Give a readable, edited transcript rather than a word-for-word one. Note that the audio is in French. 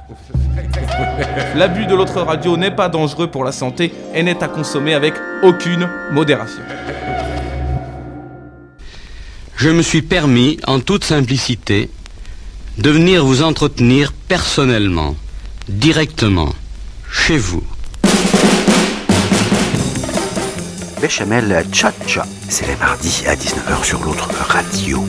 L'abus de l'autre radio n'est pas dangereux pour la santé et n'est à consommer avec aucune modération. Je me suis permis, en toute simplicité, de venir vous entretenir personnellement, directement, chez vous. Béchamel Tcha-Tcha, c'est les mardis à 19h sur l'autre radio.